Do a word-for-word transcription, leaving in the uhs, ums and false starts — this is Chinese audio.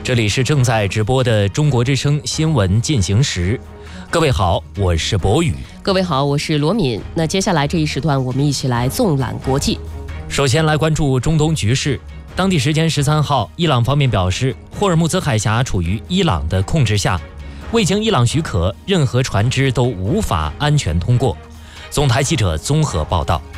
这里是正在直播的中国之声新闻进行时。各位好，我是博宇。 各位好，我是罗敏。那接下来这一时段，我们一起来纵览国际。 首先来关注中东局势。当地时间十三号，伊朗方面表示，霍尔木兹海峡处于伊朗的控制下，未经伊朗许可，任何船只都无法安全通过。总台记者综合报道。